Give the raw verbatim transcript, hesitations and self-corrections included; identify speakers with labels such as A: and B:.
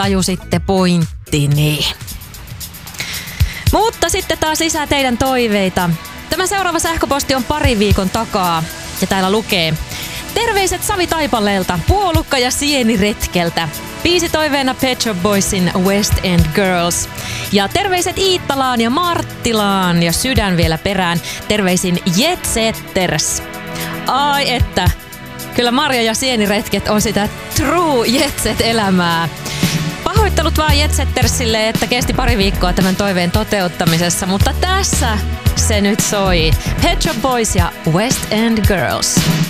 A: tajusitte pointtini. Mutta sitten taas lisää teidän toiveita. Tämä seuraava sähköposti on pari viikon takaa ja täällä lukee: terveiset Savi Taipaleelta, Puolukka ja Sieniretkeltä. Biisi toiveena Pet Shop Boysin West End Girls. Ja terveiset Iittalaan ja Marttilaan ja sydän vielä perään. Terveisin Jet Setters. Ai että, kyllä Marja ja Sieniretket on sitä true Jetset-elämää. Pahoittelut vaan Jetsettersille, että kesti pari viikkoa tämän toiveen toteuttamisessa, mutta tässä se nyt soi. Pet Shop Boys ja West End Girls.